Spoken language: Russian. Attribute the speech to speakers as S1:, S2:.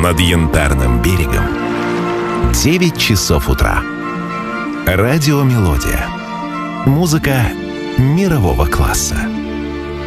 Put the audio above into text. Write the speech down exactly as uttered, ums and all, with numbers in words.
S1: над Янтарным берегом девять часов утра. Радио «Мелодия». Музыка мирового класса.